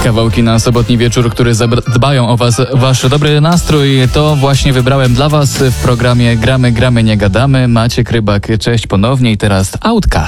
Kawałki na sobotni wieczór, które dbają o wasz dobry nastrój, to właśnie wybrałem dla was w programie Gramy, nie gadamy. Maciek Rybak, cześć ponownie i teraz Outcast.